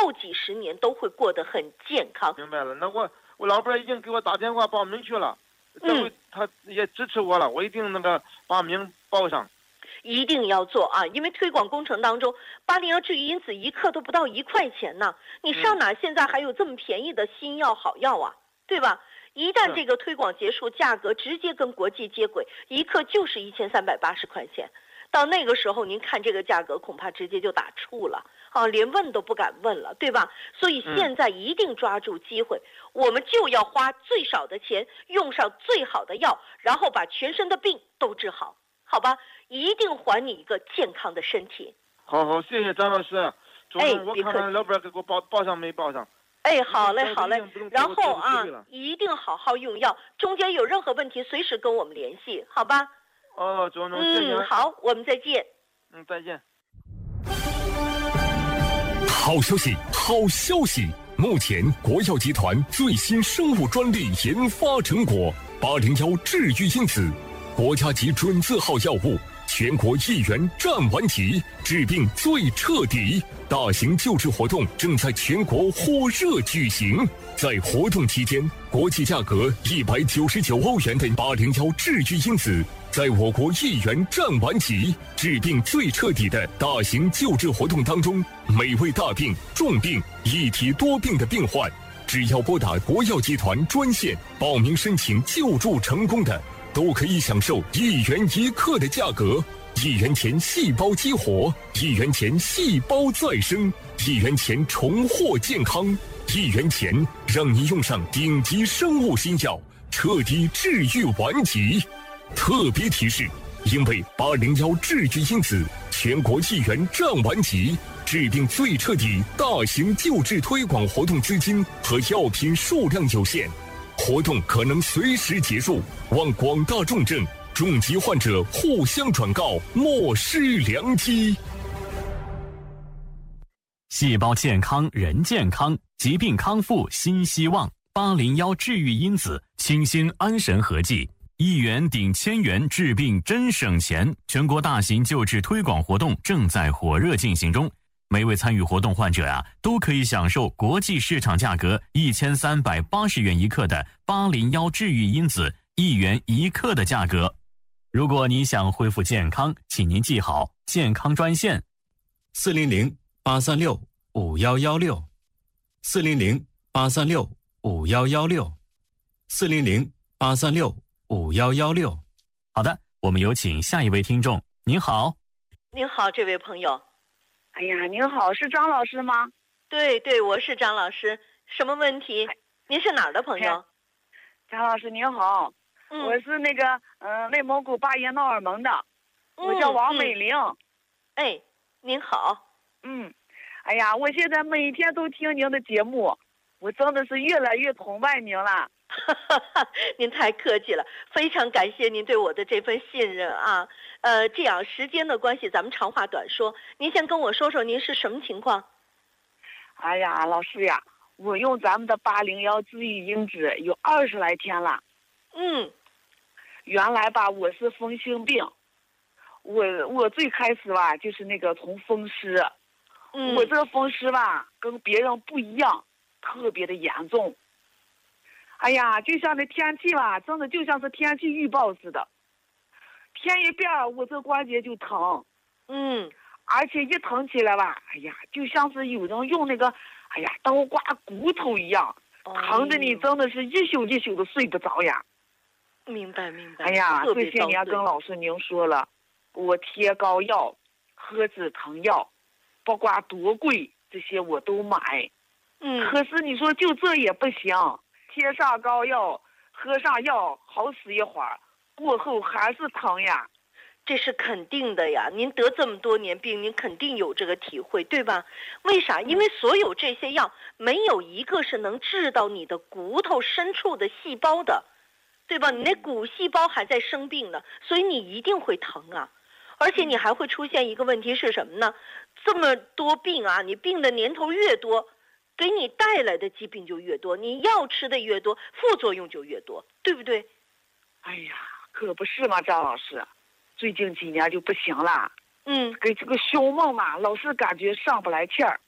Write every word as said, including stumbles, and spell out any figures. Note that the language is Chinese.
后几十年都会过得很健康。 明白了，那我我老伴已经给我打电话报名去了，这回他也支持我了，我一定那个把名报上。 一定要做啊！因为推广工程当中，八零幺治愈因子一克都不到一块钱呢，你上哪现在还有这么便宜的新药好药啊，对吧？一旦这个推广结束，价格直接跟国际接轨，一克就是一千三百八十块钱。到那个时候，您看这个价格，恐怕直接就打怵了啊，连问都不敢问了，对吧？所以现在一定抓住机会，我们就要花最少的钱，用上最好的药，然后把全身的病都治好，好吧？一定还你一个健康的身体。 好好，谢谢张老师。 哎， 我看看老板给我报报上没报上。 哎，好嘞，好嘞。然后啊，一定好好用药，中间有任何问题，随时跟我们联系，好吧？ 哦，周总，谢谢。 嗯，好，我们再见。 嗯，再见。 好消息，好消息！目前国药集团最新生物专利研发成果八零幺治愈因子，国家级准字号药物。全国一元占完齐，治病最彻底。大型救治活动正在全国火热举行。在活动期间，国际价格一百九十九欧元的八零幺治愈因子，在我国一元占完齐，治病最彻底的大型救治活动当中，每位大病、重病、一体多病的病患，只要拨打国药集团专线报名申请救助成功的，都可以享受一元一克的价格，一元钱细胞激活，一元钱细胞再生，一元钱重获健康，一元钱让你用上顶级生物新药，彻底治愈顽疾。特别提示：因为八零幺治愈因子全国一元占完齐，治病最彻底大型救治推广活动资金和药品数量有限。活动可能随时结束，望广大重症、重疾患者互相转告，莫失良机。 细胞健康，人健康，疾病康复新希望。八零幺治愈因子，清新安神合剂，一元顶千元，治病真省钱。全国大型救治推广活动正在火热进行中。每位参与活动患者啊，都可以享受国际市场价格一千三百八十元一克的八零幺治愈因子一元一克的价格。如果你想恢复健康，请您记好健康专线：四零零八三六五幺幺六，四零零八三六五幺幺六，四零零八三六五幺幺六。好的，我们有请下一位听众。您好。 您好，这位朋友。 哎呀，您好，是张老师吗？ 对对，我是张老师。什么问题？您是哪儿的朋友？ 张老师您好， 嗯、 我是那个嗯、呃、内蒙古巴彦淖尔盟的， 嗯、 我叫王美玲。 嗯、哎，您好。 嗯，哎呀，我现在每天都听您的节目，我真的是越来越崇拜您了。 您太客气了，非常感谢您对我的这份信任啊。呃，这样时间的关系，咱们长话短说。您先跟我说说您是什么情况？ 哎呀，老师呀，我用咱们的八零幺治愈因子有二十来天了。 嗯。 原来吧，我是风性病，我我最开始吧就是那个从风湿， 嗯， 我这个风湿吧跟别人不一样，特别的严重。哎呀，就像那天气吧，真的就像是天气预报似的，天一变我这关节就疼， 嗯， 而且一疼起来吧，哎呀，就像是有人用那个，哎呀，刀刮骨头一样，疼的你真的是一宿一宿的睡不着呀。 明白明白。 哎呀，这些年跟老师您说了，我贴膏药、喝止疼药，不管多贵，这些我都买。 嗯。 可是你说就这也不行。贴上膏药，喝上药，好使一会儿，过后还是疼呀。 这是肯定的呀，您得这么多年病，您肯定有这个体会，对吧？为啥？因为所有这些药没有一个是能治到你的骨头深处的细胞的，对吧？你那骨细胞还在生病呢，所以你一定会疼啊。而且你还会出现一个问题是什么呢？这么多病啊，你病的年头越多，给你带来的疾病就越多，你药吃的越多，副作用就越多，对不对？ 哎呀，可不是嘛，张老师，最近几年就不行了。 嗯， 给这个胸闷嘛，老是感觉上不来气儿。